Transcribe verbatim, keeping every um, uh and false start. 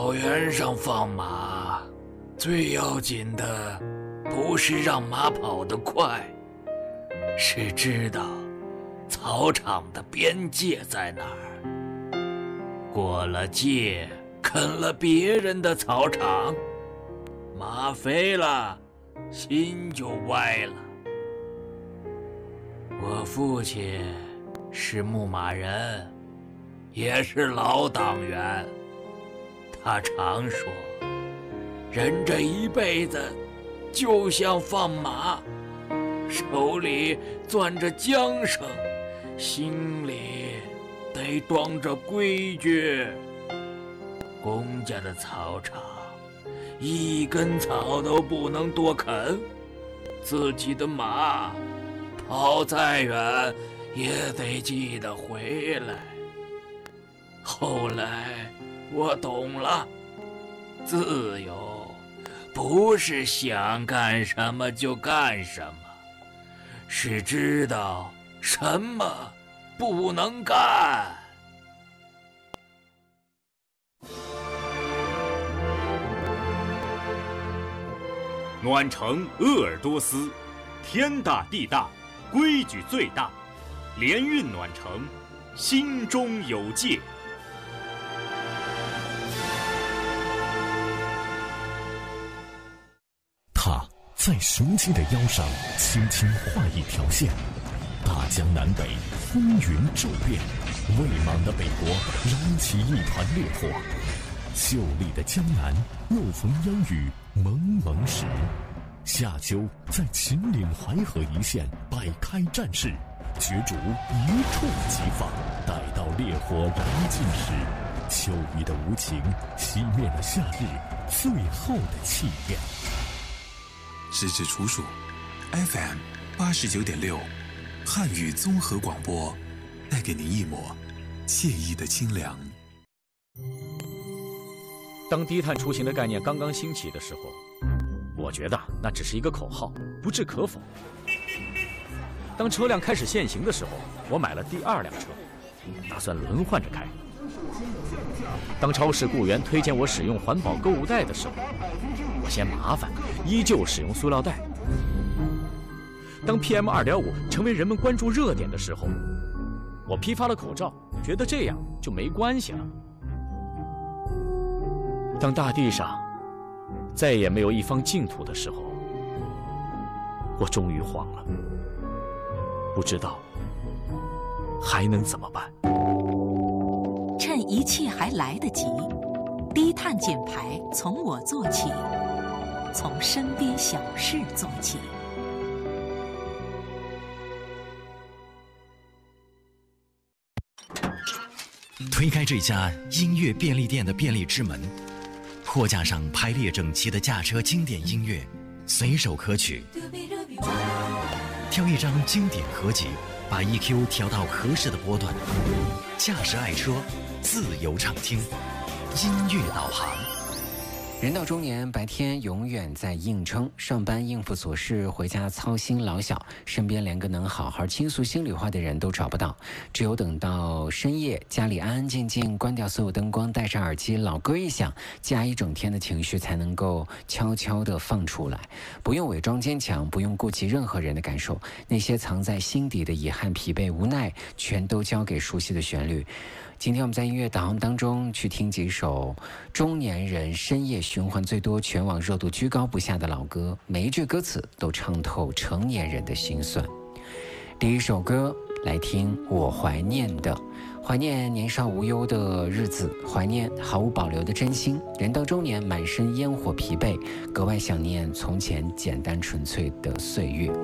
草原上放马，最要紧的不是让马跑得快，是知道草场的边界在哪儿。过了界，啃了别人的草场，马肥了，心就歪了。我父亲是牧马人，也是老党员。他常说，人这一辈子就像放马，手里攥着缰绳，心里得装着规矩。公家的草场，一根草都不能多啃，自己的马跑再远也得记得回来。后来我懂了，自由不是想干什么就干什么，是知道什么不能干。 暖城鄂尔多斯，天大地大，规矩最大，联运暖城，心中有界。 他在熟悉的腰上轻轻画一条线，大江南北风云骤变，未满的北国燃起一团烈火，秀丽的江南又逢烟雨蒙蒙时。夏秋在秦岭淮河一线摆开战事，角逐一触即发。待到烈火燃尽时，秋雨的无情熄灭了夏日最后的气焰。 时至处暑 ，F M 八十九点六，汉语综合广播，带给您一抹惬意的清凉。 当低碳出行的概念刚刚兴起的时候，我觉得那只是一个口号，不置可否。当车辆开始限行的时候，我买了第二辆车，打算轮换着开。当超市雇员推荐我使用环保购物袋的时候，我嫌麻烦，依旧使用塑料袋。当 P M 二点五 成为人们关注热点的时候，我批发了口罩，觉得这样就没关系了。当大地上再也没有一方净土的时候，我终于慌了，不知道还能怎么办。 趁一切还来得及，低碳减排从我做起，从身边小事做起。 推开这家音乐便利店的便利之门，货架上排列整齐的驾车经典音乐，随手可取。挑一张经典合集，把 E Q 调到合适的波段，驾驶爱车，自由畅听，音乐导航。 人到中年，白天永远在硬撑，上班应付琐事，回家操心老小，身边连个能好好倾诉心里话的人都找不到。只有等到深夜，家里安安静静，关掉所有灯光，戴上耳机，老歌一响，加一整天的情绪才能够悄悄地放出来，不用伪装坚强，不用顾及任何人的感受，那些藏在心底的遗憾、疲惫、无奈，全都交给熟悉的旋律。今天我们在音乐导航当中去听几首中年人深夜循环最多、全网热度居高不下的老歌，每一句歌词都唱透成年人的心酸。第一首歌来听我怀念的，怀念年少无忧的日子，怀念毫无保留的真心。人到中年，满身烟火疲惫，格外想念从前简单纯粹的岁月。